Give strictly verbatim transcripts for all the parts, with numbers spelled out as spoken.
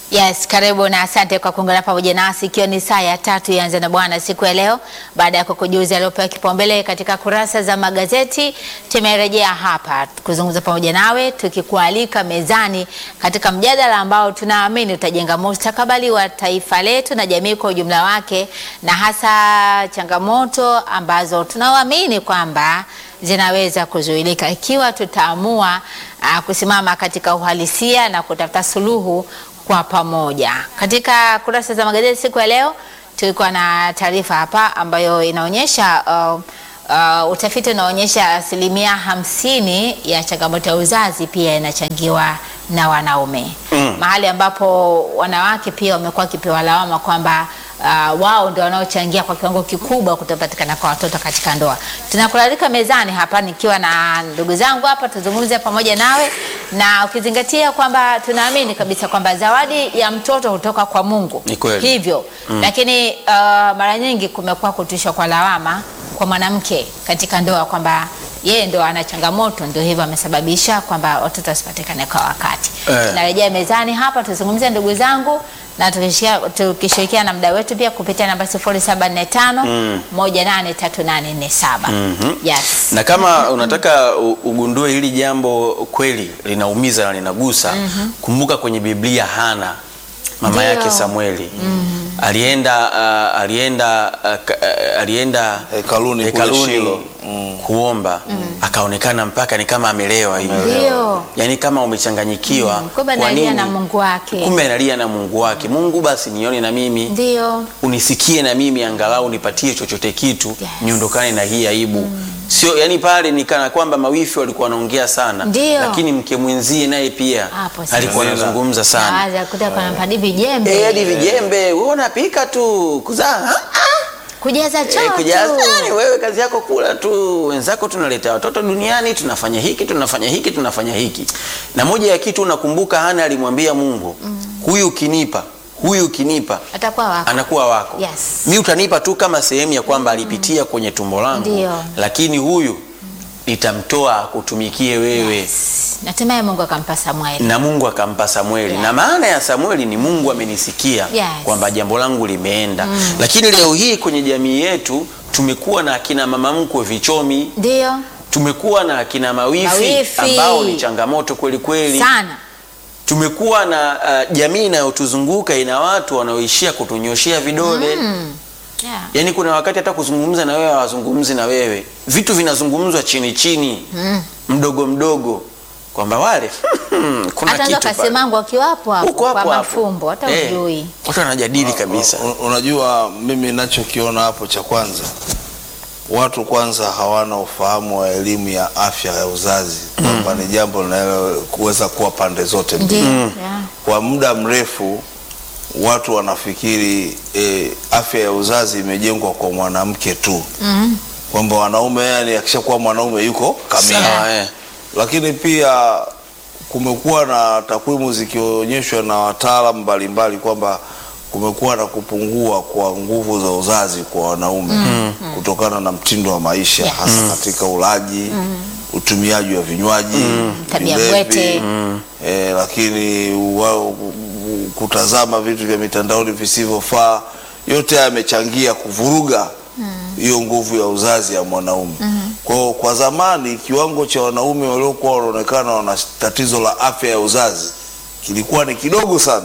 Yes, karibu na asante kwa kuungana pamoja nasi ikiwa ni saa ya tatu ianze na Bwana siku ya leo. Baada ya kukujuza aliyopewa kipaumbele katika kurasa za magazeti, tumerejea hapa kuzungumza pamoja nawe tukikualika mezani katika mjadala ambao tunaamini utajenga mustakabali wa taifa letu na jamii kwa ujumla wake, na hasa changamoto ambazo tunaamini kwamba zinaweza kuzuilika ikiwa tutaamua uh, kusimama katika uhalisia na kutafuta suluhu kwa pamoja. Katika kurasa za magazeti siku ya leo tulikuwa na taarifa hapa ambayo inaonyesha uh, uh, utafiti unaonyesha asilimia hamsini ya changamoto ya uzazi pia inachangiwa na wanaume. Mm. Mahali ambapo wanawake pia wamekuwa kipewa lawama kwamba Uh, wao ndio wanaochangia kwa kiwango kikubwa kutopatikana kwa watoto katika ndoa. Tunakualika mezani hapa nikiwa na ndugu zangu hapa tuzungumze pamoja nawe, na ukizingatia kwamba tunaamini kabisa kwamba zawadi ya mtoto hutoka kwa Mungu. Hivyo, mm. lakini uh, mara nyingi kumekuwa kutishwa kwa lawama kwa mwanamke katika ndoa kwamba yeye ndo ana changamoto, ndio hivyo amesababisha kwamba watoto wasipatikane kwa wakati. Eh. Tunarejea mezani hapa tuzungumzie ndugu zangu, na tukishirikiana na mdau wetu pia kupitia namba sifuri saba nne tano moja nane tatu nane nne saba. Mm-hmm. Yes. Na kama unataka ugundue hili jambo kweli linaumiza na linagusa, mm-hmm. kumbuka kwenye Biblia Hana mama Dio. yake Samueli mm-hmm. alienda uh, alienda uh, alienda hekaluni, hekaluni mm. kuomba mm. akaonekana mpaka ni kama amelewa hivi. Ndio. Yaani kama umechanganyikiwa. Mm. Kumbe analia na Mungu wake. Kumbe analia na Mungu wake. Mungu basi nione na mimi. Ndio. Unisikie na mimi angalau nipatie chochote kitu, yes. niondokane na hii aibu. Mm. Sio, yani pale ni kana kwamba mawifi walikuwa wanaongea sana. Ndio. Lakini mke mwenzie naye pia alikuwa anazungumza sana. Hawaza kuta kwa mpadi vijembe. Eh, hadi vijembe. Wewe unapika tu, kuzaa. Kujaza choo. Eh, kujaza yani wewe kazi yako kula tu. Wenzako tunaleta watoto duniani, tunafanya hiki, tunafanya hiki, tunafanya hiki. Na moja ya kitu unakumbuka Hana alimwambia Mungu, mm. huyu ukinipa, huyu ukinipa atakuwa wako. Anakuwa wako. Yes. Mimi utanipa tu kama sehemu ya kwamba alipitia kwenye tumbo langu. Ndio. Lakini huyu nitamtoa kutumikie wewe. Yes. Natumai Mungu akampa Samueli. Na Mungu akampa Samueli. Yeah. Na maana ya Samueli ni Mungu amenisikia, yes. kwamba jambo langu limeenda. Mm. Lakini leo hii kwenye jamii yetu tumekuwa na akina mama mkwe vichomi. Ndio. Tumekuwa na akina mawifi, mawifi ambao ni changamoto kweli kweli. Sana. Tumekuwa na uh, jamii inayotuzunguka ina watu wanaoishia kutunyoshia vidole. Mm. Yeah. Yaani kuna wakati hata kuzungumza na wewe hawazungumzi na wewe. Vitu vinazungumzwa chini chini. Mm. Mdogo mdogo. Kwamba wale kuna hata kitu hata kasemangu akiwapo hapo kwa mafumbo hata hey, ujui. Watu wanajadili kabisa. Uh, unajua mimi ninachokiona hapo cha kwanza, watu kwanza hawana ufahamu wa elimu ya afya ya uzazi, kwamba mm. ni jambo linaloweza kuwa pande zote mbili. Mm. Yeah. Kwa muda mrefu watu wanafikiri eh, afya ya uzazi imejengwa kwa mwanamke tu. Mm. Kwamba wanaume yani akishakuwa mwanaume yuko kamili. Yeah. Lakini pia kumekuwa na takwimu zikionyeshwa na wataalamu mbalimbali kwamba kumekuwa na kupungua kwa nguvu za uzazi kwa wanaume mm. kutokana na mtindo wa maisha, yes. hasa mm. katika ulaji, mm. utumiaji wa vinywaji, mm. tabia bwete, mm. eh, lakini wao kutazama vitu vya mitandaoni visivyofaa, yote yamechangia kuvuruga hiyo mm. nguvu ya uzazi ya mwanaume. Mm. Kwa kwa zamani kiwango cha wanaume waliokuwa wanaonekana wana tatizo la afya ya uzazi kilikuwa ni kidogo sana.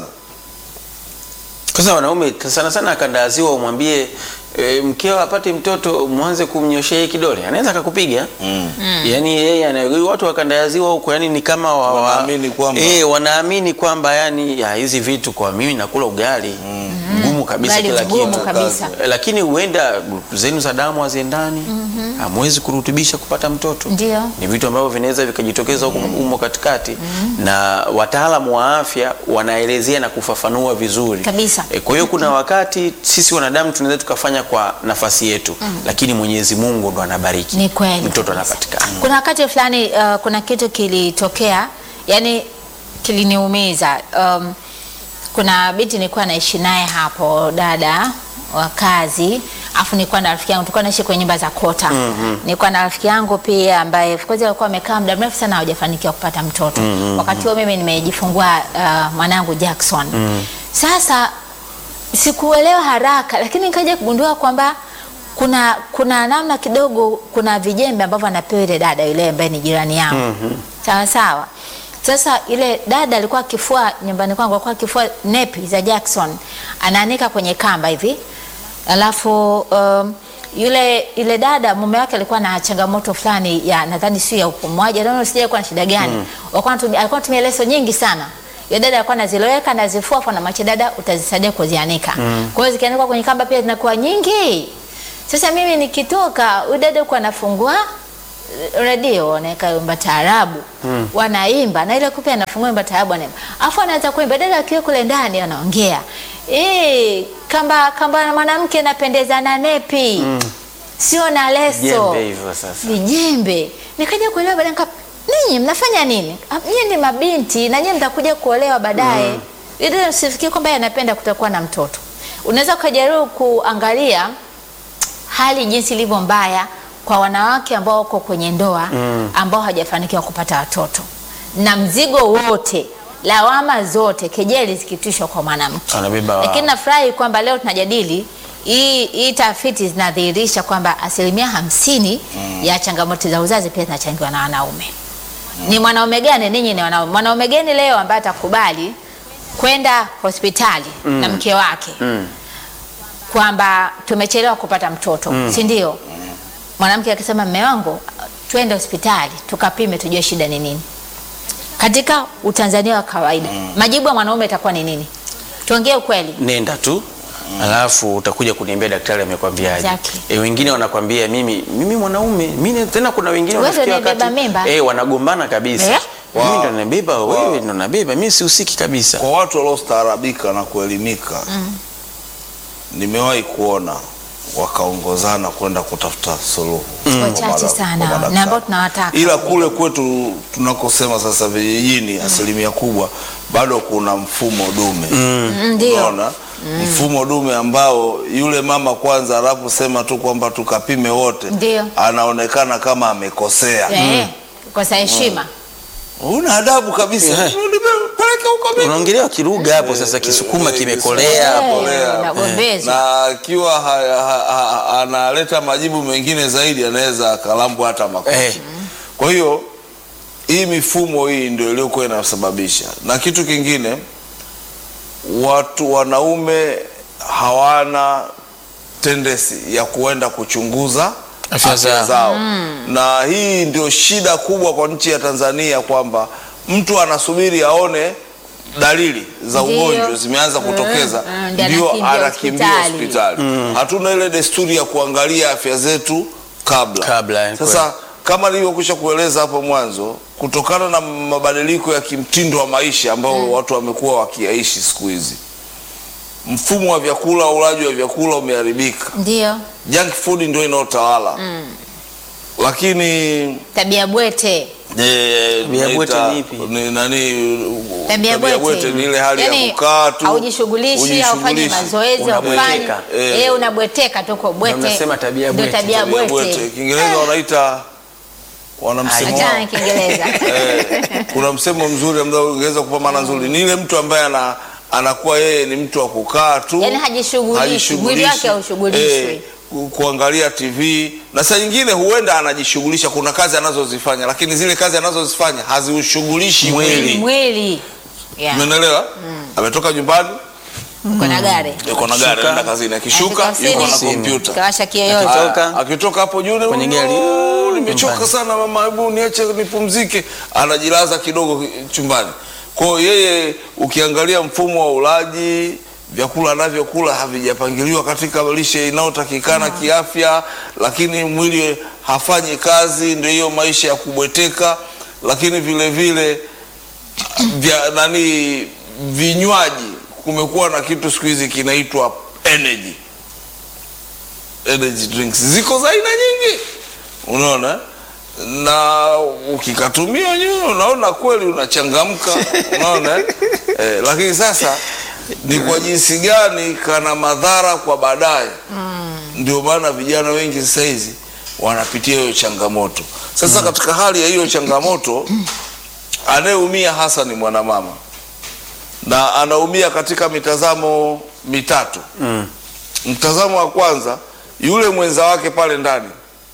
Kwa wanaume sana sana akandaziwa umwambie e, mkeo apate mtoto mwanze kumnyoshea kidole, anaweza akakupiga. Mm. Mm. Yaani yeye ana watu wakandaziwa huko, yani ni kama wa, wanaamini kwamba eh wanaamini kwamba yani ya hizi vitu kwa mimi nakula ugali. Mm. Ngumu kabisa kila kitu kabisa. Lakini huenda zenu za damu haziendani, mm-hmm. hamwezi kurutubisha kupata mtoto. Ndio. Ni vitu ambavyo vinaweza vikajitokeza huko mm. umo katikati, mm-hmm. na wataalamu wa afya wanaelezea na kufafanua vizuri kabisa. E, kwa hiyo kuna wakati sisi wanadamu tunaweza tukafanya kwa nafasi yetu, mm. lakini Mwenyezi Mungu ndo anabariki. Ni kweli. Mtoto anapatikana. Mm. Kuna wakati fulani uh, kuna kitu kilitokea, yani kiliniumiza. Um, kuna binti nilikuwa naishi naye hapo, dada wa kazi, afu nilikuwa na rafiki yangu, tulikuwa naishi kwenye nyumba za kota. Mm-hmm. Nilikuwa na rafiki yangu pia ambaye of course alikuwa amekaa muda mrefu sana hajafanikiwa kupata mtoto. Mm-hmm. Wakati huo mimi nimejifungua uh, mwanangu Jackson. Mm-hmm. Sasa sikuelewa haraka, lakini nikaja kugundua kwamba kuna kuna namna kidogo, kuna vijembe ambavyo anapewa ile dada yule ambaye ni jirani yangu. Mhm. Sawa sawa. Sasa ile dada alikuwa akifua nyumbani kwangu, alikuwa akifua nepi za Jackson, anaanika kwenye kamba hivi. Alafu um, yule ile dada mume wake alikuwa na changamoto fulani ya nadhani sio ya upumuaji, ndio sije kwa shida gani. Mm. Alikuwa anatumia alikuwa anatumia leso nyingi sana. Yule dada alikuwa anaziloweka na zifua kwa na machi dada utazisaidia kuzianika. Mm. Kwa hiyo zikianikwa kwenye kamba pia zinakuwa nyingi. Sasa mimi nikitoka, yule dada alikuwa anafungua radio wanaweka wimbo taarabu. Mm. Wanaimba na ile kupe anafungua wimbo taarabu anaimba. Afu anaanza kuimba, dada akiwa kule ndani anaongea. Eh, kamba kamba na mwanamke napendeza na nepi. Mm. Sio na leso. Jembe hivyo sasa. Vijembe. Nikaja kuelewa baadaye nika, ninyi mnafanya nini? Nyinyi ni mabinti na nyinyi mtakuja kuolewa baadaye. Mm. Ili usifikie kwamba anapenda kutakuwa na mtoto. Unaweza kujaribu kuangalia hali jinsi ilivyo mbaya kwa wanawake ambao wako kwenye ndoa, mm. ambao hawajafanikiwa kupata watoto. Na mzigo wote, lawama zote, kejeli zikitishwa kwa mwanamke. Lakini nafurahi kwamba leo tunajadili hii hii tafiti zinadhihirisha kwamba asilimia hamsini mm. ya changamoto za uzazi pia zinachangiwa na wanaume. Mm. Ni mwanaume gani? Ninyi ni wanaume. Mwanaume gani leo ambaye atakubali kwenda hospitali mm. na mke wake mm. kwamba tumechelewa kupata mtoto, mm. si ndio? Mwanamke akisema mume wangu twende hospitali tukapime tujue shida ni nini. Katika Utanzania wa kawaida, mm. majibu ya mwanaume itakuwa ni nini? Tuongee ukweli. Nenda tu. Mm. Alafu utakuja kuniambia daktari amekwambiaje. Exactly. Eh, wengine wanakwambia mimi mimi mwanaume, mimi tena kuna wengine wanafikia wakati eh wanagombana kabisa. Eh? Wow. Mimi ndo nabeba, wow. Wewe ndo nabeba, mimi sihusiki kabisa. Kwa watu waliostaarabika na kuelimika, mm. nimewahi kuona wakaongozana kwenda kutafuta suluhu. Mm. Wachache sana na ambao tunawataka. Ila kule kwetu tunakosema sasa vijijini, mm. asilimia kubwa bado kuna mfumo dume. Mm. Ndio. Unaona? Mm. Mfumo dume ambao yule mama kwanza anaposema tu kwamba tukapime wote, ndio. anaonekana kama amekosea. Eh, kosa heshima. Mm. Una adabu kabisa. Yeah. Peleka huko mimi. Unaongelea kiruga hapo sasa, Kisukuma kimekolea hapo. Na akiwa analeta majibu mengine zaidi anaweza akalambwa hata makosa. Eh. Kwa hiyo hii mifumo hii ndio iliyokuwa inasababisha. Na kitu kingine, watu wanaume hawana tendency ya kuenda kuchunguza afya zao. Mm. Na hii ndio shida kubwa kwa nchi ya Tanzania, kwamba mtu anasubiri aone dalili za ugonjwa zimeanza kutokeza ndio anakimbia hospitali. Mm. Hatuna ile desturi ya kuangalia afya zetu kabla. Kabla. Sasa kama nilivyokwisha kueleza hapo mwanzo, kutokana na mabadiliko ya kimtindo wa maisha ambao mm. watu wamekuwa wakiishi siku hizi, mfumo wa vyakula, ulaji wa vyakula umeharibika. Ndio. Junk food ndio inayotawala. Mm. Lakini tabia bwete. Eh, tabia bwete ni ipi? Ni nani? Tabia bwete ni ile hali yani, ya kukaa tu, haujishughulishi, haufanye mazoezi, haufanye eh, unabweteka tu kwa bwete. Unasema tabia bwete. Ndio tabia bwete. Kiingereza wanaita wanamsemo Ajana Kiingereza. Eh, kuna msemo mzuri ambao ungeweza kupa maana nzuri. Ni ile mtu ambaye ana anakuwa yeye ni mtu wa kukaa tu, yani hajishughulishi, mwili wake haushughulishwi. Eh, kuangalia T V, na saa nyingine huenda anajishughulisha, kuna kazi anazozifanya, lakini zile kazi anazozifanya haziushughulishi mwili. Mwili. Yeah. Umeelewa? Mm. Ametoka nyumbani, yuko na gari. Yuko na gari anaenda kazini, akishuka yuko na kompyuta. Kawasha kiyoyozi. Akitoka akitoka hapo juu kwenye gari, nimechoka sana mama, hebu niache nipumzike, anajilaza kidogo chumbani. Kwa yeye ukiangalia mfumo wa ulaji, vyakula anavyokula havijapangiliwa katika lishe inayotakikana mm. kiafya, lakini mwili hafanyi kazi, ndio hiyo maisha ya kubweteka. Lakini vile vile vya nani, vinywaji, kumekuwa na kitu siku hizi kinaitwa energy energy drinks, ziko za aina nyingi, unaona, na ukikatumia wenyewe unaona kweli unachangamka, unaona eh, lakini sasa ni kwa jinsi gani kana madhara kwa baadaye. Mm. Ndio maana vijana wengi sasa hizi wanapitia hiyo changamoto. Sasa mm. katika hali ya hiyo changamoto anayeumia hasa ni mwanamama. na anaumia katika mitazamo mitatu. Mm. Mtazamo wa kwanza, yule mwenza wake pale ndani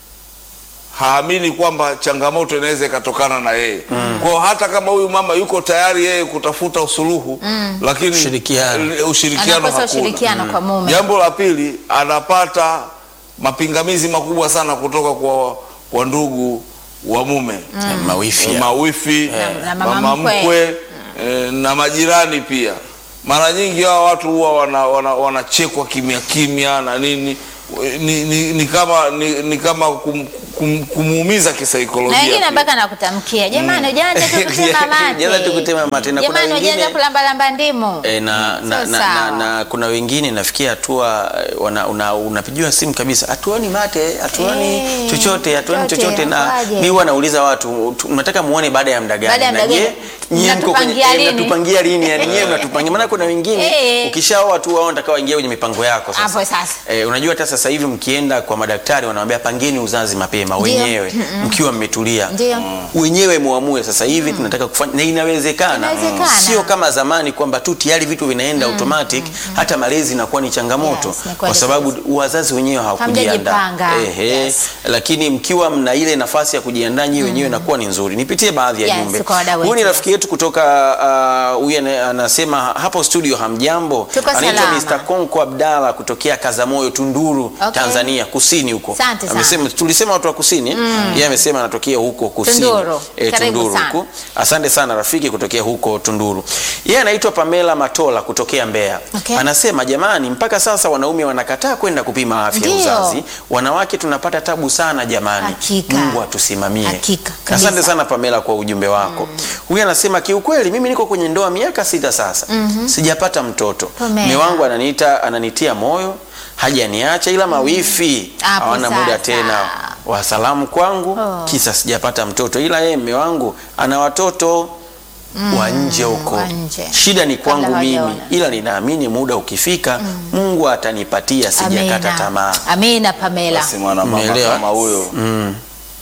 haamini kwamba changamoto inaweza ikatokana na yeye. Mm. Kwa hata kama huyu mama yuko tayari yeye kutafuta usuluhu, mm. lakini ushirikiano, ushirikiano hakuna. Ushirikiano kwa mume. Jambo la pili, anapata mapingamizi makubwa sana kutoka kwa kwa ndugu wa mume, mm. mawifi, mawifi yeah. na, na mama mkwe, mkwe eh, na majirani pia. Mara nyingi hao watu huwa wanachekwa wana, wana kimya kimya na nini. Ni, ni, ni kama ni, ni kama kum, kum, kumuumiza kisaikolojia. Na wengine mpaka nakutamkia, jamani ujaanza tu kutema mate. Jaza tu kutema mate na kuna jamani ujaanza kulamba lamba ndimu. E, na, na, so, na, na, na kuna wengine nafikia hatua una, unapigiwa una simu kabisa, hatuoni mate, hatuoni hey, chochote, hatuoni chochote, na mimi huwa nauliza watu, unataka muone baada ya muda gani? Na je, nyinyi mko kwenye mnatupangia lini? Yani nyinyi mnatupangia, maana kuna wengine hey, ukishaoa tu wao wanataka waingie kwenye mipango yako sasa. Hapo sasa. Eh, unajua hata sasa hivi mkienda kwa madaktari wanawaambia pangeni uzazi mapema wenyewe, mm -mm. mkiwa mmetulia. Mm. Wenyewe muamue sasa hivi mm. tunataka kufanya, na inawezekana. Inawezekana. Sio kama zamani kwamba tu tayari vitu vinaenda mm. automatic, mm -hmm. hata malezi inakuwa ni changamoto, yes, kwa sababu wazazi wenyewe hawakujiandaa. Ehe, yes. Lakini mkiwa mna ile nafasi ya kujiandaa nyinyi wenyewe mm. inakuwa ni nzuri. Nipitie baadhi ya yes, jumbe. Huyu ni rafiki yetu kutoka huyu uh, anasema hapo studio hamjambo. Anaitwa mister Konko Abdalla kutokea Kazamoyo Tunduru, okay. Tanzania kusini huko. Amesema tulisema watu wa kusini, mm. yeye amesema anatokea huko kusini. Tunduru, e, Tunduru huko. Asante sana rafiki kutokea huko Tunduru. Yeye anaitwa Pamela Matola kutokea Mbeya. Okay. Anasema jamani, mpaka sasa wanaume wanakataa kwenda kupima afya ya uzazi. Wanawake tunapata tabu sana jamani. Hakika. Mungu atusimamie. Hakika. Asante sana Pamela kwa ujumbe wako. Mm. Huyu anasema kiukweli mimi niko kwenye ndoa miaka sita sasa. Mm -hmm. Sijapata mtoto. Mume wangu ananiita ananitia moyo, hajaniacha ila mawifi hawana mm. muda tena wa salamu kwangu, oh. kisa sijapata mtoto, ila yeye mume wangu ana watoto mm. wa nje huko. Shida ni kwangu mimi, ila ninaamini muda ukifika mm. Mungu atanipatia, sijakata tamaa. Amina Pamela. Basi mwana mama kama huyo mm.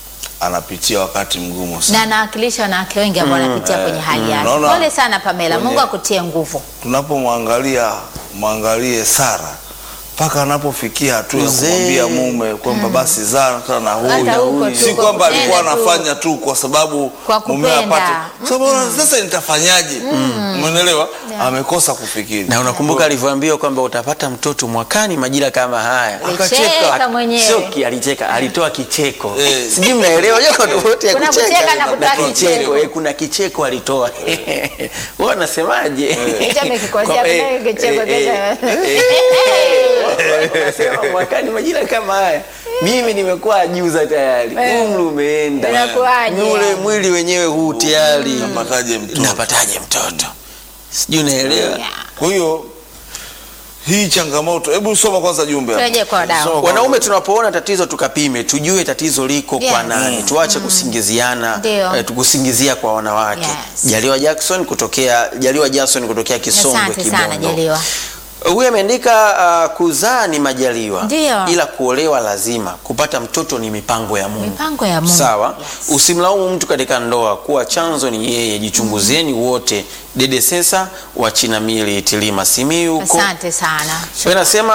anapitia wakati mgumu sana. Na anawakilisha wanawake wengi ambao wanapitia mm. kwenye hali yake. Mm. Pole sana Pamela, Mungu akutie nguvu. Tunapomwangalia mwangalie Sara mpaka anapofikia hatua ya kumwambia mume kwamba mm. basi zaa na huyu, si kwamba alikuwa anafanya tu kwa sababu mume apate. Sababu mm. sasa nitafanyaje? Mm. Umeelewa? Yeah. Amekosa kufikiri. Na unakumbuka alivyoambiwa kwamba utapata mtoto mwakani majira kama haya. Akacheka mwenyewe. Sio kialicheka, alitoa kicheko. Eh. Sijui mnaelewa hiyo tofauti ya kucheka. Kuna kucheka na kutoa kicheko. Eh, kuna kicheko alitoa. Wewe unasemaje? Hicho amekikosea kuna kicheko kesha. Sema mwakani majira kama haya mimi nimekuwa ajuza tayari, umri umeenda, yule mwili wenyewe huu tayari, napataje mtoto napataje mtoto sijui unaelewa. Kwa hiyo hii changamoto, hebu soma kwanza jumbe hapo. Kwa wadau, wanaume tunapoona tatizo tukapime, tujue tatizo liko yes. kwa nani, mm. tuache mm. kusingiziana, eh, tukusingizia kwa wanawake. Yes. Jaliwa Jackson kutokea Jaliwa Jackson kutokea Kisongwe Kibondo. Huyu ameandika uh, kuzaa ni majaliwa. Ndiyo. Ila kuolewa lazima, kupata mtoto ni mipango ya Mungu. Mipango ya Mungu. Sawa. Yes. Usimlaumu mtu katika ndoa, kuwa chanzo ni yeye, jichunguzeni mm. wote. Dede Sesa wa Chinamili Tilima Simiyu huko. Asante sana. Wewe nasema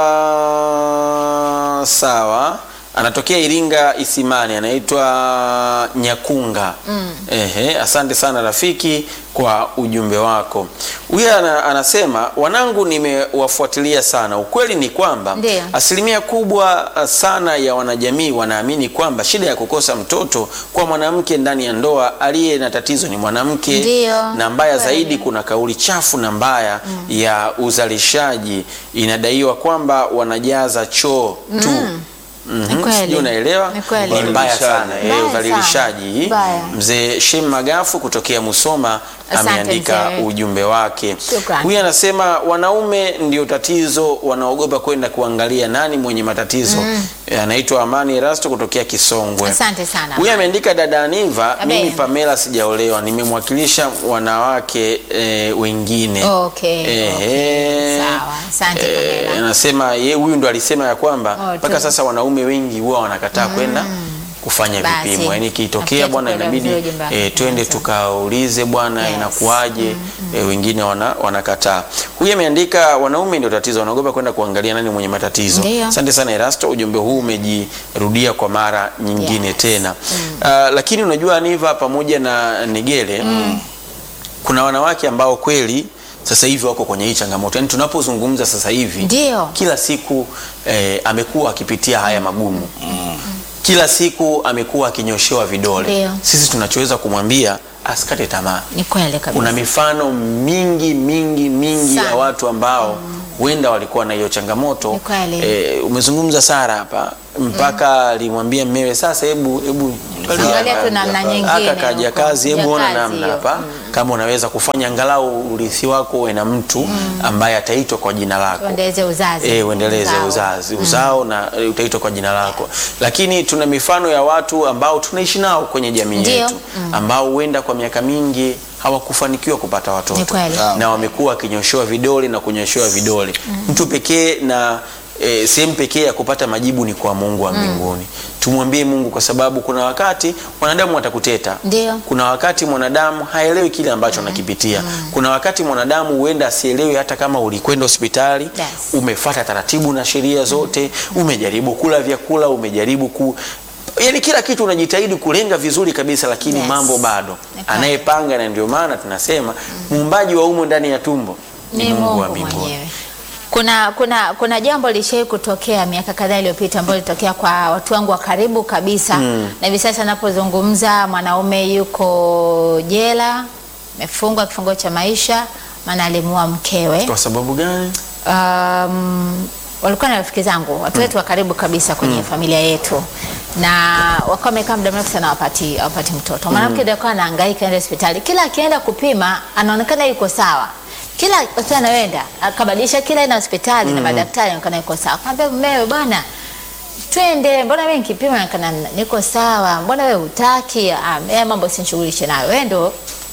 uh, sawa. Anatokea Iringa Isimani, anaitwa Nyakunga. Mm. Ehe, asante sana rafiki kwa ujumbe wako. Huyu anasema wanangu nimewafuatilia sana. Ukweli ni kwamba Ndiyo. asilimia kubwa sana ya wanajamii wanaamini kwamba shida ya kukosa mtoto kwa mwanamke ndani ya ndoa, aliye na tatizo ni mwanamke. Ndiyo. Na mbaya zaidi kuna kauli chafu na mbaya mm. ya uzalishaji. Inadaiwa kwamba wanajaza choo tu. Mm. Mhm, sio unaelewa? Ni mbaya sana eh, udhalilishaji. Mzee Shem Magafu kutokea Musoma ameandika ujumbe wake. Huyu anasema wanaume ndio tatizo, wanaogopa kwenda kuangalia nani mwenye matatizo. Mm. Anaitwa Amani Erasto kutokea Kisongwe. Asante sana. Huyu ameandika dada Aniva, mimi Pamela sijaolewa, nimemwakilisha wanawake e, wengine. Okay. Eh, okay. Sawa. Asante Pamela. Anasema yeye huyu ndo alisema ya kwamba mpaka oh, sasa wanaume wengi huwa wanakataa mm. kwenda kufanya Basi, vipimo. Yaani ikitokea nafikiri bwana tukuelewa inabidi vizuri ujumbe wako. e, twende tukaulize bwana Yes. inakuaje. E, wengine wana, wanakataa. Huyu ameandika wanaume ndio tatizo, wanaogopa kwenda kuangalia nani mwenye matatizo. Ndio. Asante sana Erasto, ujumbe huu umejirudia kwa mara nyingine Yes. tena. Uh, lakini unajua Niva pamoja na Negele mm. kuna wanawake ambao kweli sasa hivi wako kwenye hii changamoto. Yaani tunapozungumza sasa hivi Ndio. kila siku eh, amekuwa akipitia haya magumu. Mm. Kila siku amekuwa akinyoshewa vidole. Ndio. Sisi tunachoweza kumwambia asikate tamaa. Ni kweli kabisa. Kuna mifano mingi mingi mingi Sana. ya watu ambao huenda walikuwa na hiyo changamoto. Ni kweli. Eh, umezungumza Sara hapa mpaka alimwambia mmewe, sasa hebu hebu Angalia tu namna nyingine aka kaja huko. kazi, hebu Ya ona kazi namna hiyo. hapa kama unaweza kufanya angalau urithi wako uwe na mtu ambaye ataitwa kwa jina lako. Uendeleze uzazi. Eh, uendeleze Uzao. uzazi uzao na e, utaitwa kwa jina lako. Lakini tuna mifano ya watu ambao tunaishi nao kwenye jamii Ndio. yetu ambao huenda kwa miaka mingi hawakufanikiwa kupata Ni watoto kweli. na wamekuwa wakinyoshewa vidole na kunyoshewa vidole. Mtu pekee na e, sehemu pekee ya kupata majibu ni kwa Mungu wa mbinguni. Tumwambie Mungu, kwa sababu kuna wakati wanadamu watakuteta. Ndio. Kuna wakati mwanadamu haelewi kile ambacho anakipitia. Kuna wakati mwanadamu huenda asielewi hata kama ulikwenda hospitali, Yes. umefuata taratibu na sheria zote, umejaribu kula vyakula, umejaribu ku yaani kila kitu unajitahidi kulenga vizuri kabisa, lakini Yes. mambo bado. Okay. Anayepanga, na ndio maana tunasema muumbaji wa umo ndani ya tumbo Ni Mungu mwenyewe. Kuna kuna kuna jambo lishawahi kutokea miaka kadhaa iliyopita ambalo lilitokea kwa watu wangu wa karibu kabisa. Mm. Na hivi sasa ninapozungumza mwanaume yuko jela, amefungwa kifungo cha maisha maana alimuua mkewe. Kwa sababu gani? Um, walikuwa na rafiki zangu, watu wetu wa karibu kabisa kwenye familia yetu, na wakawa wamekaa muda mrefu sana wapati wapati mtoto. Mwanamke ndio akawa anahangaika enda hospitali, kila akienda kupima anaonekana yuko sawa, kila hospitali anaenda akabadilisha, kila aina hospitali na madaktari anaonekana yuko sawa. Akamwambia mumewe, bwana twende, mbona wewe nikipima naonekana niko sawa, mbona wewe hutaki? Ah, eh, mambo sinishughulishe nayo, wewe ndo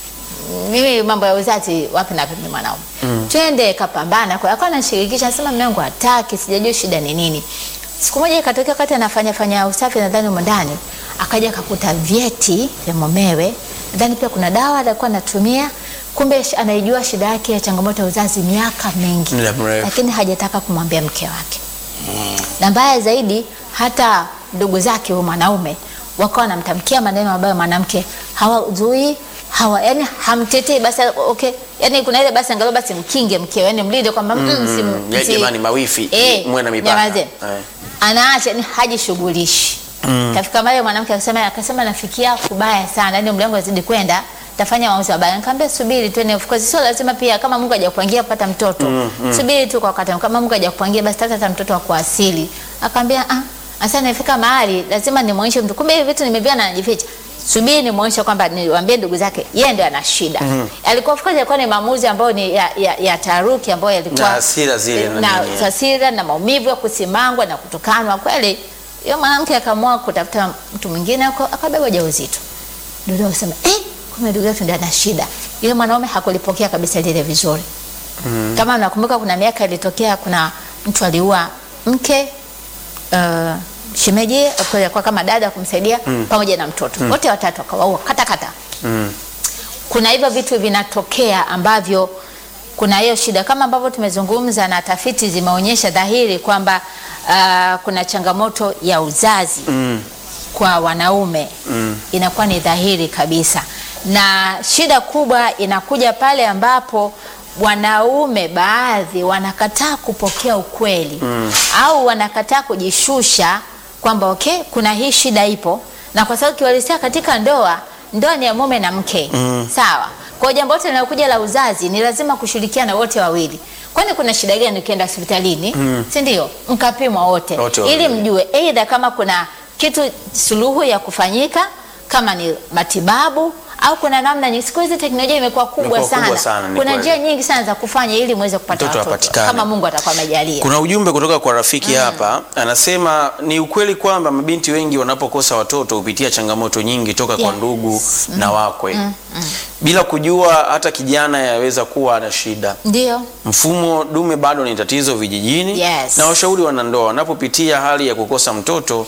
mimi mambo ya uzazi wapi na wapi mwanaume. Mm. Twende kapambana kwa akawa anashirikisha, anasema mume wangu hataki, sijajua shida ni nini. Siku moja ikatokea wakati anafanya fanya usafi nadhani huko ndani, akaja akakuta vyeti vya mumewe, nadhani pia kuna dawa alikuwa anatumia, kumbe anaijua shida yake ya changamoto ya uzazi miaka mingi, lakini hajataka kumwambia mke wake. Mm. Na mbaya zaidi hata ndugu zake huyo mwanaume wakawa wanamtamkia maneno ambayo mwanamke hawazui, hawa yani hamtetei, basi okay, yani kuna ile basi angalau basi mkinge mkeo, yani mlinde kwamba mm, mm, jamani mawifi eh, mwe na mipaka. Eh. Anaacha yani hajishughulishi. Mm. Kafika mahali mwanamke akasema akasema nafikia kubaya sana, yani mlango azidi kwenda tafanya maamuzi mabaya. Nikamwambia subiri tu, of course sio lazima pia kama Mungu hajakupangia kupata mtoto. Mm, mm. Subiri tu kwa wakati, kama Mungu hajakupangia basi tata mtoto wa kuasili. Akamwambia ah, asante, nifika mahali lazima nimuonyeshe mtu, kumbe hivi vitu nimeviona anajificha. Subiri nimuonyeshe kwamba niwaambie ndugu zake yeye ndio ana shida. Mm -hmm. Alikuwa of course alikuwa ni maamuzi ambayo ni ya, ya, ya taharuki ambayo yalikuwa na hasira zile na hasira na maumivu ya kusimangwa na kutukanwa kweli. Yule mwanamke akaamua kutafuta mtu mwingine, akabeba ujauzito. Ndio akasema eh, kumbe ndugu yetu ndio ana shida. Yule mwanaume hakulipokea kabisa lile vizuri. Mm -hmm. Kama nakumbuka kuna miaka ilitokea, kuna mtu aliua mke uh, shemeji kwa kama dada kumsaidia mm. pamoja na mtoto mm. wote watatu akawaua kata kata. Mm. Kuna hivyo vitu vinatokea ambavyo kuna hiyo shida kama ambavyo tumezungumza, na tafiti zimeonyesha dhahiri kwamba uh, kuna changamoto ya uzazi mm. kwa wanaume mm. inakuwa ni dhahiri kabisa, na shida kubwa inakuja pale ambapo wanaume baadhi wanakataa kupokea ukweli mm. au wanakataa kujishusha kwamba okay, kuna hii shida ipo, na kwa sababu kiwalisia katika ndoa, ndoa ni ya mume na mke. Mm. Sawa. Kwa jambo lote linalokuja la uzazi ni lazima kushirikiana wote wawili. Kwani kuna shida gani ukienda hospitalini? Mm. Si ndio? Mkapimwa wote ili mjue aidha kama kuna kitu suluhu ya kufanyika, kama ni matibabu au kuna namna nyingi. Siku hizi teknolojia imekuwa kubwa sana, kubwa sana. Kuna njia nyingi sana za kufanya ili muweze kupata watoto kama Mungu atakuwa amejalia. Kuna ujumbe kutoka kwa rafiki mm. hapa anasema ni ukweli kwamba mabinti wengi wanapokosa watoto hupitia changamoto nyingi toka yes. kwa ndugu mm. na wakwe mm. Mm. bila kujua hata kijana yaweza kuwa na shida. Ndio. Mfumo dume bado ni tatizo vijijini. Yes. Na washauri wanandoa wanapopitia hali ya kukosa mtoto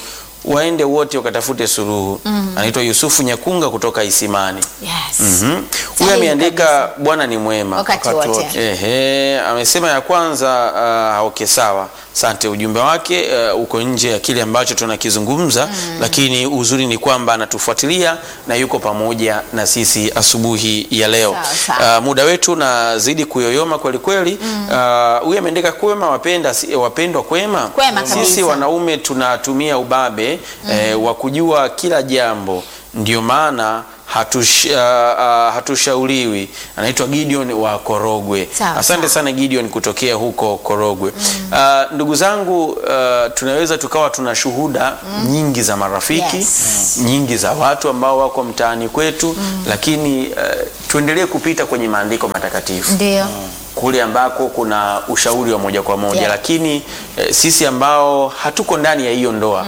waende wote wakatafute suluhu. Anaitwa Yusufu Nyakunga kutoka Isimani. Yes. Mhm. Huyu Sahihi ameandika Bwana ni mwema Wakati wote. Ehe, amesema ya kwanza uh, okay sawa. Asante, ujumbe wake uh, uko nje ya kile ambacho tunakizungumza, lakini uzuri ni kwamba anatufuatilia na yuko pamoja na sisi asubuhi ya leo. Sawa, sawa. Uh, muda wetu nazidi kuyoyoma kweli kweli. Uh, huyu ameandika kwema wapenda si- wapendwa kwema. Kwema Sisi kabisa. wanaume tunatumia ubabe eh, wa kujua kila jambo, ndio maana hatush, uh, uh, hatushauriwi. Anaitwa Gideon wa Korogwe. Sawa, Asante sawa. sana Gideon kutokea huko Korogwe. Uh, ndugu zangu, uh, tunaweza tukawa tuna shuhuda nyingi za marafiki, Yes. nyingi za watu ambao wako mtaani kwetu, lakini uh, tuendelee kupita kwenye maandiko matakatifu Ndio. kule ambako kuna ushauri wa moja kwa moja. Yeah. Lakini eh, sisi ambao hatuko ndani ya hiyo ndoa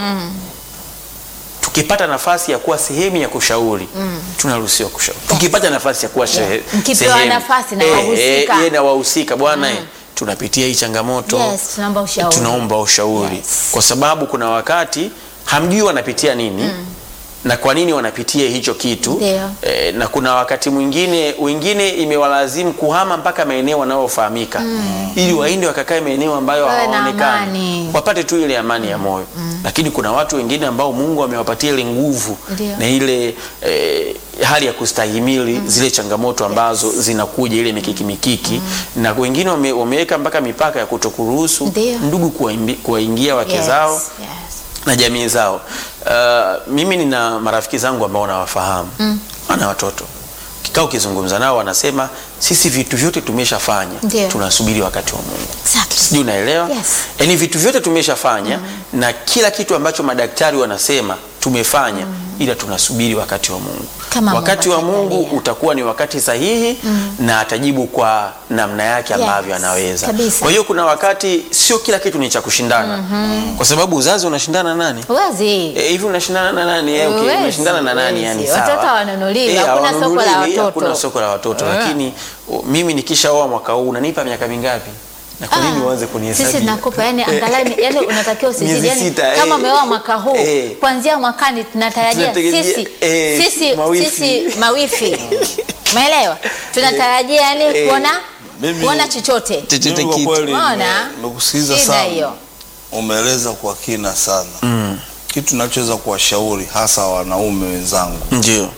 tukipata nafasi ya kuwa sehemu ya kushauri, tunaruhusiwa kushauri. Tukipata nafasi ya kuwa shehe- Mkipewa sehemu nafasi na eh, wahusika. eh, yeye na wahusika, bwana eh, tunapitia hii changamoto, Yes, tunaomba ushauri. tunaomba ushauri. Yes. Kwa sababu kuna wakati hamjui wanapitia nini na kwa nini wanapitia hicho kitu. Ndio. E, na kuna wakati mwingine wengine imewalazimu kuhama mpaka maeneo wanayofahamika ili waende wakakae maeneo ambayo Wawe na hawaonekani, amani. wapate tu ile amani ya moyo. Lakini kuna watu wengine ambao Mungu amewapatia ile nguvu Ndio. na ile e, hali ya kustahimili zile changamoto ambazo zinakuja, ile mikiki mikiki, na wengine wame, wameweka mpaka mipaka ya kutokuruhusu Ndio. ndugu kuwaimbi- kuwaingia wake Yes, zao yes. na jamii zao. Uh, mimi nina marafiki zangu ambao nawafahamu, wana watoto, kikao ukizungumza nao wanasema sisi vitu vyote tumeshafanya, Ndio. tunasubiri wakati wa Mungu. Exactly. Sijui unaelewa? Yes. Yaani vitu vyote tumeshafanya na kila kitu ambacho madaktari wanasema tumefanya, ila tunasubiri wakati wa Mungu. Kama Wakati Mungu wa Mungu atajalia. utakuwa ni wakati sahihi na atajibu kwa namna yake ambavyo Yes, anaweza. kabisa. Kwa hiyo kuna wakati sio kila kitu ni cha kushindana. Kwa sababu uzazi unashindana na nani? Huwezi. Eh, hivi unashindana na nani? Eh, okay, Huwezi, unashindana na nani yani huwezi. sawa. Watoto hawanunuliwi, Eh, hakuna soko la hawanunuliwi, watoto. Hakuna soko la watoto. Lakini o, mimi nikishaoa mwaka huu unanipa miaka mingapi? Na kwa nini Ah, uanze kunihesabia? Sisi tunakupa yani, angalau yani unatakiwa usizidi Miezi yani, sita, kama eh. umeoa mwaka huu Eh. kuanzia mwakani tunatarajia Tunategemea, sisi eh, sisi mawifi. sisi mawifi. Umeelewa? Tunatarajia yani Eh. kuona Mimi- kuona chochote. Chochote Mimi kwa kitu. kweli Unaona? nime- nimekusikiza Shida sana, hiyo. umeeleza kwa kina sana. Kitu nachoweza kuwashauri hasa wanaume wenzangu, Ndio.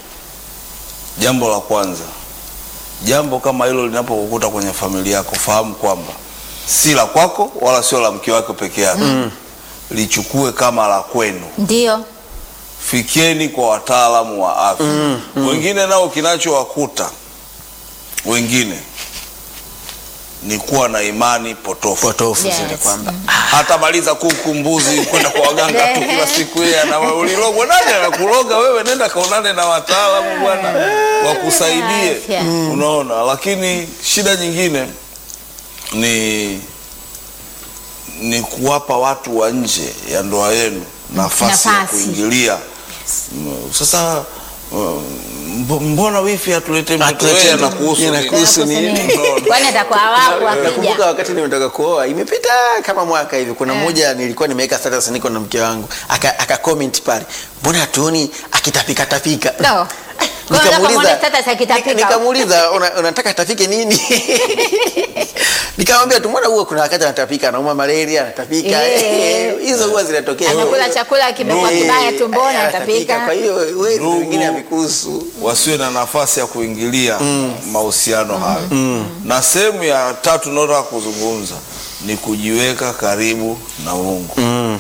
jambo la kwanza, jambo kama hilo linapokukuta kwenye familia yako, fahamu kwamba si la kwako wala sio la mke wako peke yake. Lichukue kama la kwenu. Ndio. Fikeni kwa wataalamu wa afya. Wengine nao kinachowakuta wengine ni kuwa na imani potofu. Potofu Yes. zile kwamba Hata maliza kuku, mbuzi, kwenda kwa waganga tu kila siku, yeye ana ulilogwa. Nani anakuloga wewe? Nenda kaonane na wataalamu bwana, wakusaidie. Afya. Unaona, lakini shida nyingine ni ni kuwapa watu wa nje ya ndoa yenu nafasi ya Nafasi. kuingilia. Mm, Sasa mm, mbo- mbona wifi atulete mtoto Atulete wewe, mtoto, anakuhusu yeye nini? anakuhusu nini? Unaona? Kwani atakuwa wapo nakumbuka akija. wakati nimetoka kuoa, imepita kama mwaka hivi, kuna mmoja nilikuwa nimeweka status niko na mke wangu, aka, aka comment pale, mbona hatuoni akitapika tapika? No. Kwa hiyo unataka muone status akitapika. nika- nikamuuliza una, unataka tapike nini? Nikamwambia tu, mbona huwa kuna wakati anatapika, anauma malaria, anatapika. Eh. Hizo huwa zinatokea. Anakula chakula kimekuwa Eh, kibaya tumboni, anatapika. anatapika. Kwa hiyo wewe Ndugu, vingine havikuhusu. wasiwe na nafasi ya kuingilia mahusiano hayo. Na sehemu ya tatu naotaka kuzungumza ni kujiweka karibu na Mungu.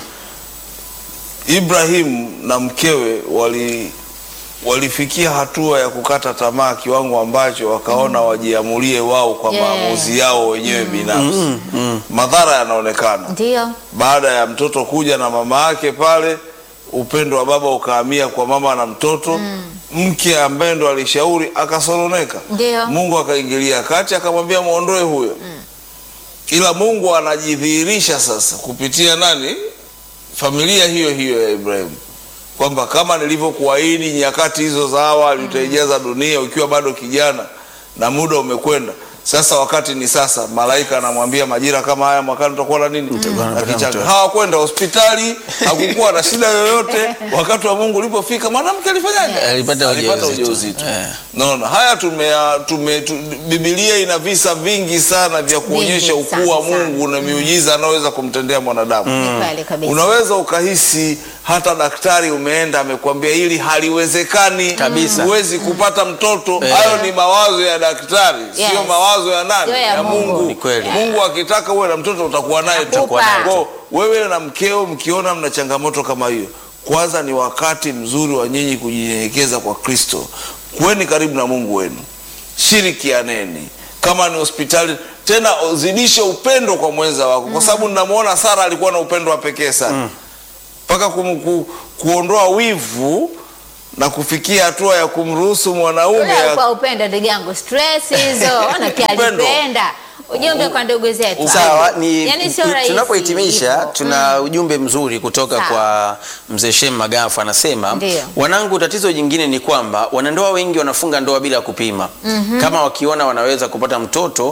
Ibrahimu na mkewe wali walifikia hatua ya kukata tamaa kiwango ambacho wakaona wajiamulie wao kwa Yeah. maamuzi yao wenyewe binafsi. Madhara yanaonekana Ndio. baada ya mtoto kuja na mama yake pale, upendo wa baba ukahamia kwa mama na mtoto. Mke ambaye ndo alishauri akasononeka. Ndio. Mungu akaingilia kati akamwambia muondoe huyo. Ila Mungu anajidhihirisha sasa kupitia nani? Familia hiyo hiyo ya Ibrahimu, kwamba kama nilivyokuahidi nyakati hizo za awali utaijaza dunia ukiwa bado kijana na muda umekwenda. Sasa wakati ni sasa, malaika anamwambia majira kama haya mwakani tutakuwa na nini? Na kichanga. mtoto. Hawakwenda hospitali, hakukuwa na shida yoyote. Wakati wa Mungu ulipofika, mwanamke alifanyaje? Alipata ujauzito. ujauzito. Eh. Naona haya tume, tume tu, Biblia ina visa vingi sana vya kuonyesha Vingi ukuu wa sana, sana. Mungu na miujiza anaweza kumtendea mwanadamu. Ni kweli kabisa. Unaweza ukahisi hata daktari umeenda amekwambia hili haliwezekani Kabisa. huwezi kupata mtoto. Eh. Hayo ni mawazo ya daktari, Yes. sio mawazo ya nani? Sio ya Ya Mungu. Mungu. Ni kweli. Mungu akitaka uwe na mtoto utakuwa naye tu. Atakupa. Kwa wewe na mkeo mkiona mna changamoto kama hiyo, kwanza ni wakati mzuri wa nyinyi kujinyenyekeza kwa Kristo. Kuweni karibu na Mungu wenu, shirikianeni. Kama ni hospitali, tena zidishe upendo kwa mwenza wako, kwa sababu ninamuona Sara alikuwa na upendo wa pekee sana mpaka mm. ku, kuondoa wivu na kufikia hatua ya kumruhusu mwanaume ya... Kwa upendo ndugu yangu, stress hizo ona pia Upendo. alipenda. Ujumbe kwa ndugu zetu. Sawa, ni Yaani sio rahisi tunapohitimisha hivyo. tuna ujumbe mzuri kutoka Sawa. kwa mzee Shem Magafu, anasema Ndio. wanangu, tatizo jingine ni kwamba wanandoa wengi wanafunga ndoa bila kupima. Kama wakiona wanaweza kupata mtoto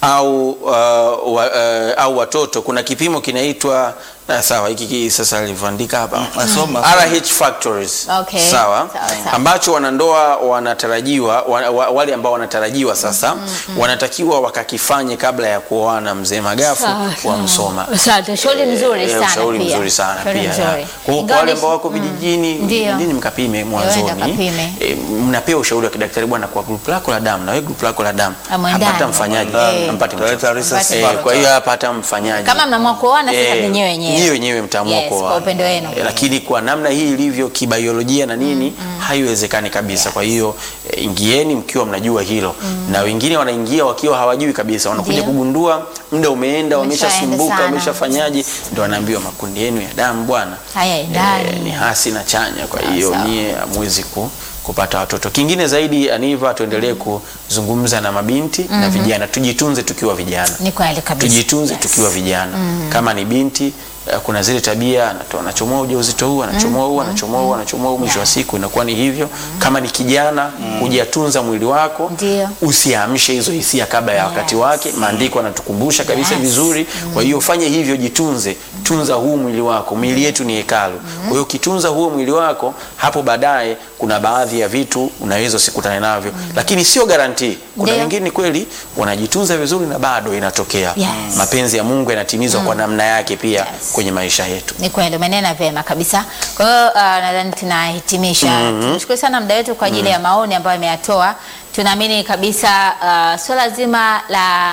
au uh, wa, uh, au watoto, kuna kipimo kinaitwa na sawa, hiki sasa alivyoandika hapa Nasoma. R H factors. Okay. Sawa. Sawa, sawa. Ambacho wanandoa wanatarajiwa wa, wa, wale ambao wanatarajiwa sasa wanatakiwa wakakifanye kabla ya kuoana. Mzee Magafu Sawa, wa Msoma. Asante, ushauri mzuri Eh, sana ushauri pia. mzuri sana Ushauri pia. mzuri. ya. Kwa hiyo kwa Ingawa wale ni- ambao wako mm, vijijini, ndio. nini mkapime mwanzoni. kapime. Eh, mnapewa ushauri wa kidaktari, bwana, kwa group lako la damu na wewe group lako la damu Amwendani. hapata mfanyaji, Eh. hampati Tutaleta mtoto. resource Eh, Eh, center. kwa hiyo hapa hata mfanyaji. Kama mnaamua kuoana sasa Eh, ni nyewe wenyewe. nyewe wenyewe mtaamua Yes, kuoana. kwa upendo wenu. Eh, lakini kwa namna hii ilivyo kibiolojia na nini haiwezekani kabisa. Kwa hiyo eh, ingieni mkiwa mnajua hilo, na wengine wanaingia wakiwa hawajui kabisa, wanakuja Ndio. kugundua muda umeenda, Umeshaenda wameshasumbuka, sana. wameshafanyaje, ndio wanaambiwa makundi yenu ya damu bwana Haya ndani. eh, ni hasi na chanya. Kwa Sawa, hiyo sawa. nyie hamwezi ku kupata watoto. Kingine zaidi, Aniva, tuendelee kuzungumza na mabinti na vijana, tujitunze tukiwa vijana. Ni kweli kabisa. Tujitunze Yes. tukiwa vijana. Kama ni binti, eh, kuna zile tabia anato- anachomoa ujauzito huu, anachomoa huu, anachomoa huu, anachomoa huu, mwisho wa siku inakuwa ni hivyo. Kama ni kijana, kujitunza mwili wako, Ndio. usiamshe hizo hisia kabla ya wakati wake. Maandiko yanatukumbusha kabisa Yes. vizuri. Kwa hiyo fanye hivyo, jitunze, tunza huu mwili wako. Miili yetu ni hekalu. Kwa hiyo ukitunza huo mwili wako, hapo baadaye kuna baadhi ya vitu unaweza usikutane navyo, lakini sio garantii. Kuna Ndio. wengine kweli wanajitunza vizuri na bado inatokea Yes. mapenzi ya Mungu yanatimizwa kwa namna yake pia Yes. kwenye maisha yetu. Ni kweli umenena vyema kabisa. Kwa hiyo uh, nadhani tunahitimisha. Tunashukuru sana muda wetu kwa ajili ya maoni ambayo ameyatoa. Tunaamini kabisa uh, swala zima la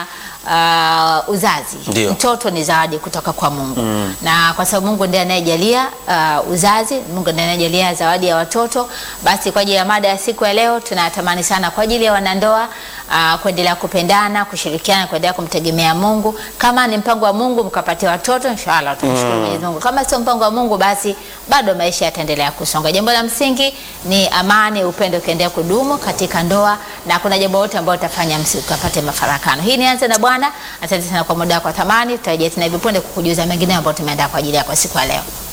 uh, uzazi, Ndio. mtoto ni zawadi kutoka kwa Mungu na kwa sababu Mungu ndiye anayejalia uh, uzazi, Mungu ndiye anayejalia zawadi ya watoto. Basi kwa ajili ya mada ya siku ya leo tunatamani sana kwa ajili ya wanandoa uh, kuendelea kupendana, kushirikiana, kuendelea kumtegemea Mungu. Kama ni mpango wa Mungu mkapatia watoto, inshallah tunashukuru Mwenyezi Mungu. Kama sio mpango wa Mungu, basi bado maisha yataendelea kusonga. Jambo la msingi ni amani, upendo ukiendelea kudumu katika ndoa, na kuna jambo lote ambalo utafanya msikapate mafarakano. Hii ni Anza na Bwana. Asante sana kwa muda wako wa thamani. Tutarejea tena hivi punde kukujuza mengine ambayo tumeandaa kwa ajili yako siku ya leo.